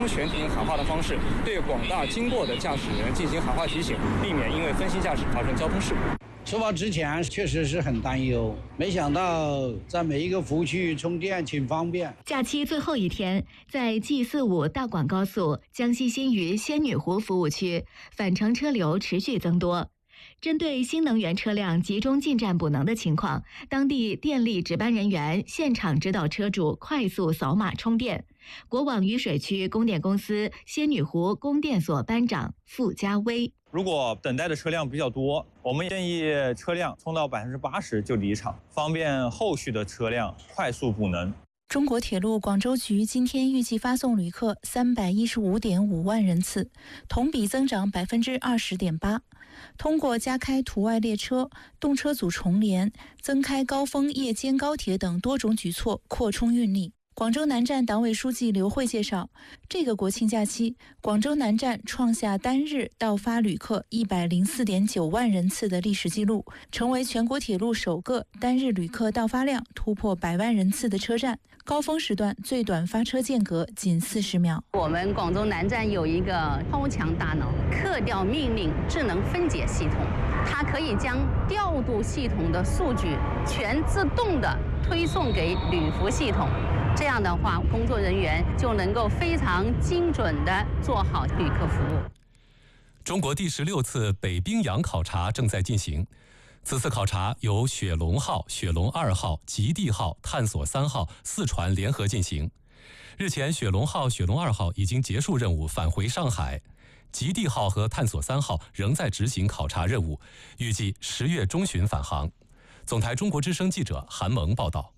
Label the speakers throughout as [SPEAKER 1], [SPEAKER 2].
[SPEAKER 1] 用全停喊话的方式对广大经过的驾驶人进行喊话提醒，避免因为分心驾驶发生交通事故。
[SPEAKER 2] 出发之前确实是很担忧，没想到在每一个服务区充电挺方便。
[SPEAKER 3] 假期最后一天，在 G45 大广高速江西新余仙女湖服务区，返程车流持续增多。针对新能源车辆集中进站补能的情况，当地电力值班人员现场指导车主快速扫码充电。国网渝水区供电公司仙女湖供电所班长傅家威：
[SPEAKER 4] 如果等待的车辆比较多，我们建议车辆充到80%就离场，方便后续的车辆快速补能。
[SPEAKER 5] 中国铁路广州局今天预计发送旅客315.5万人次，同比增长20.8%。通过加开途外列车、动车组重联、增开高峰夜间高铁等多种举措，扩充运力。广州南站党委书记刘慧介绍，这个国庆假期，广州南站创下单日到发旅客104.9万人次的历史记录，成为全国铁路首个单日旅客到发量突破100万人次的车站。高峰时段最短发车间隔仅40秒。
[SPEAKER 6] 我们广州南站有一个超强大脑客调命令智能分解系统，它可以将调度系统的数据全自动的推送给旅服系统。这样的话，工作人员就能够非常精准地做好旅客服务。
[SPEAKER 7] 中国第16次北冰洋考察正在进行。此次考察由雪龙号、雪龙2号、极地号、探索3号4船联合进行。日前，雪龙号、雪龙2号已经结束任务，返回上海。极地号和探索3号仍在执行考察任务，预计10月中旬返航。总台中国之声记者韩萌报道。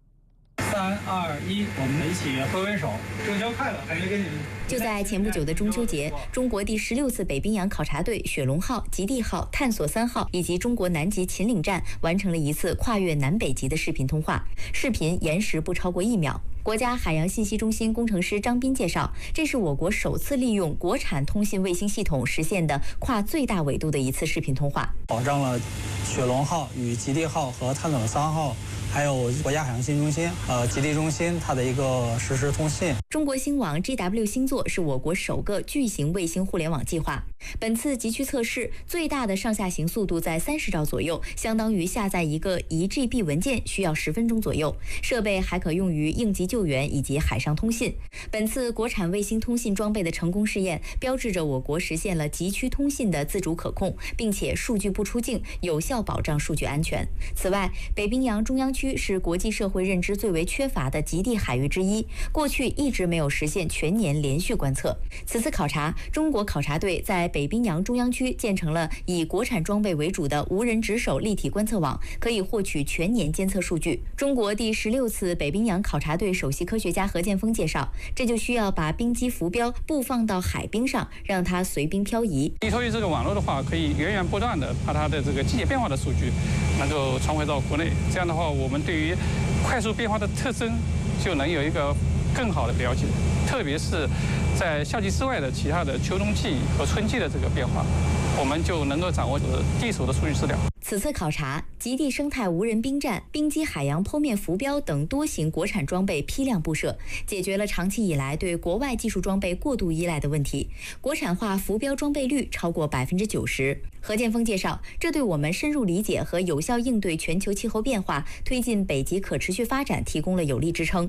[SPEAKER 8] 3、2、1，我们一起挥挥手，中秋快乐！感觉跟你们。
[SPEAKER 3] 就在前不久的中秋节，中国第16次北冰洋考察队雪龙号、极地号、探索3号以及中国南极秦岭站完成了一次跨越南北极的视频通话，视频延时不超过1秒。国家海洋信息中心工程师张斌介绍，这是我国首次利用国产通信卫星系统实现的跨最大纬度的一次视频通话，
[SPEAKER 8] 保障了雪龙号与极地号和探索3号。还有国家海洋信息中心、极地中心它的一个实时通信。
[SPEAKER 3] 中国星网 GW 星座是我国首个巨型卫星互联网计划。本次极区测试最大的上下行速度在30兆左右，相当于下载一个1GB 文件需要10分钟左右。设备还可用于应急救援以及海上通信。本次国产卫星通信装备的成功试验，标志着我国实现了极区通信的自主可控，并且数据不出境，有效保障数据安全。此外，北冰洋中央区是国际社会认知最为缺乏的极地海域之一，过去一直没有实现全年连续观测。此次考察，中国考察队在北冰洋中央区建成了以国产装备为主的无人值守立体观测网，可以获取全年监测数据。中国第16次北冰洋考察队首席科学家何建峰介绍，这就需要把冰机浮标布放到海冰上，让它随冰漂移。
[SPEAKER 9] 依托于这个网络的话，可以源源不断的把它的这个季节变化的数据能够传回到国内。这样的话，我们对于快速变化的特征就能有一个更好的了解，特别是在夏季之外的其他的秋冬季和春季的这个变化，我们就能够掌握第一手的数据资料。
[SPEAKER 3] 此次考察，极地生态无人冰站、冰机海洋剖面浮标等多型国产装备批量布设，解决了长期以来对国外技术装备过度依赖的问题。国产化浮标装备率超过90%。何建峰介绍，这对我们深入理解和有效应对全球气候变化、推进北极可持续发展提供了有力支撑。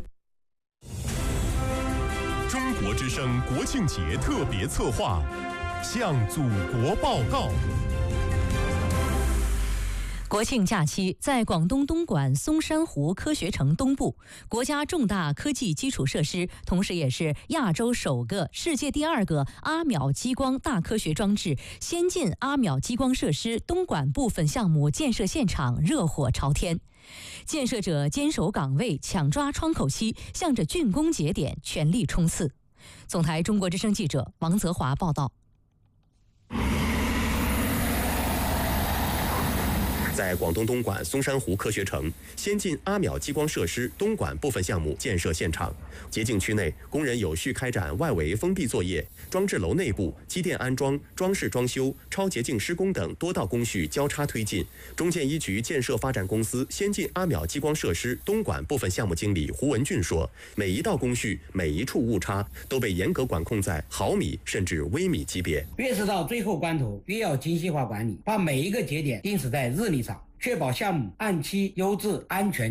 [SPEAKER 10] 中国之声国庆节特别策划，向祖国报告。
[SPEAKER 11] 国庆假期，在广东东莞松山湖科学城东部，国家重大科技基础设施，同时也是亚洲首个、世界第2个阿秒激光大科学装置先进阿秒激光设施东莞部分项目建设现场热火朝天，建设者坚守岗位，抢抓窗口期，向着竣工节点全力冲刺。总台中国之声记者王泽华报道。
[SPEAKER 12] 在广东东莞松山湖科学城，先进阿邈激光设施东莞部分项目建设现场，洁净区内工人有序开展外围封闭作业，装置楼内部机电安装、装饰装修、超洁净施工等多道工序交叉推进。中建一局建设发展公司先进阿邈激光设施东莞部分项目经理胡文俊说，每一道工序、每一处误差都被严格管控在毫米甚至微米级别。
[SPEAKER 2] 越是到最后关头，越要精细化管理，把每一个节点定死在日历上，确保项目按期、优质、安全